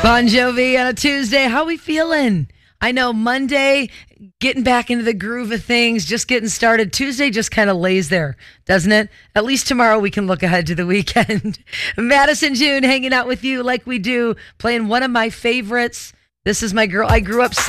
Bon Jovi on a Tuesday. How we feeling? I know Monday, getting back into the groove of things, just getting started. Tuesday just kind of lays there, doesn't it? At least tomorrow we can look ahead to the weekend. Madison June hanging out with you like we do, playing one of my favorites. This is my girl. I grew up